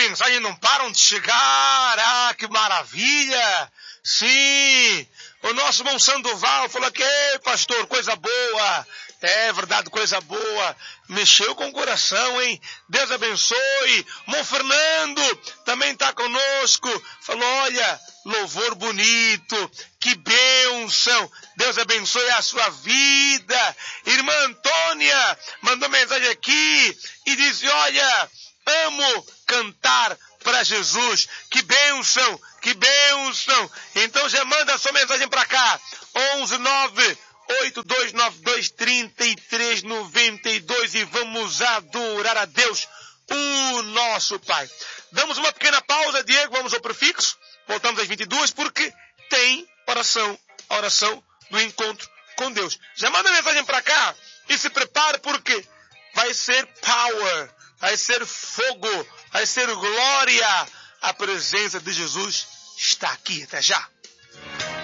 mensagens não param de chegar. Ah, que maravilha! Sim, o nosso irmão Sandoval falou que, pastor, coisa boa. É verdade, coisa boa. Mexeu com o coração, hein? Deus abençoe. Irmão Fernando também está conosco. Falou, olha, louvor bonito. Que bênção. Deus abençoe a sua vida. Irmã Antônia mandou mensagem aqui e disse, olha, amo cantar para Jesus. Que bênção, que bênção. Então já manda sua mensagem para cá. 11982923392 e vamos adorar a Deus, o nosso Pai. Damos uma pequena pausa, Diego, vamos ao prefixo. Voltamos às 22 porque tem oração, a oração do encontro com Deus. Já manda mensagem para cá e se prepare porque vai ser power, vai ser fogo, vai ser glória. A presença de Jesus está aqui. Até já.